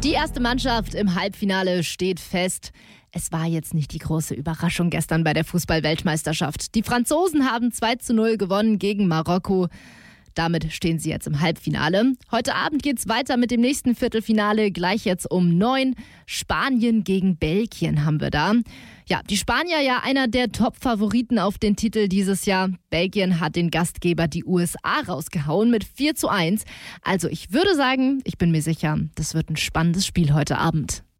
Die erste Mannschaft im Halbfinale steht fest. Es war jetzt nicht die große Überraschung gestern bei der Fußball-Weltmeisterschaft. Die Franzosen haben 2:0 gewonnen gegen Marokko. Damit stehen sie jetzt im Halbfinale. Heute Abend geht's weiter mit dem nächsten Viertelfinale. Gleich jetzt um 9. Spanien gegen Belgien haben wir da. Ja, die Spanier ja einer der Top-Favoriten auf den Titel dieses Jahr. Belgien hat den Gastgeber die USA rausgehauen mit 4:1. Also ich würde sagen, ich bin mir sicher, das wird ein spannendes Spiel heute Abend.